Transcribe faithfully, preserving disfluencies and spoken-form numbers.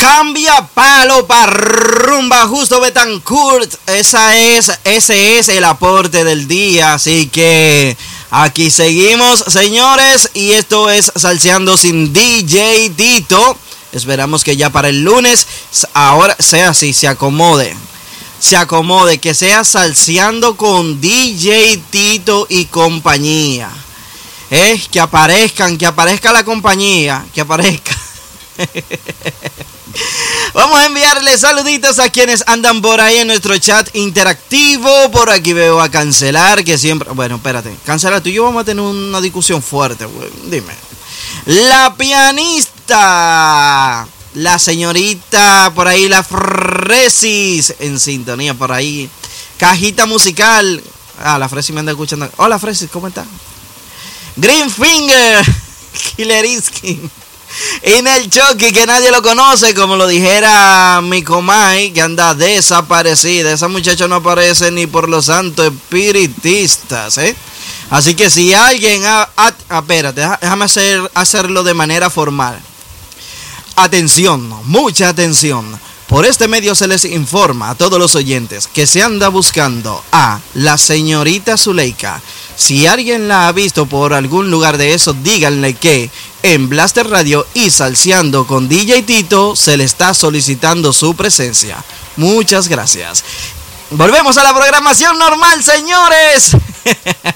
Cambia palo para rumba Justo Betancourt. Esa es, ese es el aporte del día. Así que aquí seguimos, señores. Y esto es Salseando sin D J Tito. Esperamos que ya para el lunes ahora sea así, se acomode. Se acomode, que sea Salseando con D J Tito y compañía. Eh, que aparezcan, que aparezca la compañía, que aparezca. Vamos a enviarle saluditos a quienes andan por ahí en nuestro chat interactivo. Por aquí veo a Cancelar, que siempre... Bueno, espérate. Cancelar, tú y yo vamos a tener una discusión fuerte, güey. Dime. La pianista. La señorita por ahí, la Fresis. En sintonía por ahí. Cajita musical. Ah, la Fresis me anda escuchando. Hola, Fresis, ¿cómo estás? Greenfinger. Killerinsky. En el Chucky, que nadie lo conoce, como lo dijera mi comay, que anda desaparecida. Esa muchacha no aparece ni por los santos espiritistas, ¿eh? Así que si alguien... Ah, ah, espérate, déjame hacer, hacerlo de manera formal. Atención, mucha atención. Por este medio se les informa a todos los oyentes que se anda buscando a la señorita Zuleika. Si alguien la ha visto por algún lugar de eso, díganle que en Blaster Radio y Salseando con D J Tito se le está solicitando su presencia. Muchas gracias. Volvemos a la programación normal, señores.